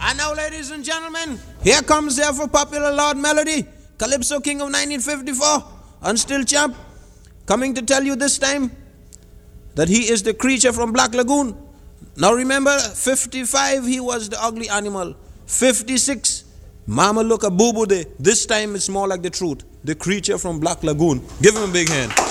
And now, ladies and gentlemen, here comes the ever popular Lord Melody, Calypso King of 1954, and still champ, coming to tell you this time that he is the creature from Black Lagoon. Now remember, 55, he was the ugly animal. 56, Mama look a boo-boo day. This time it's more like the truth. The creature from Black Lagoon. Give him a big hand.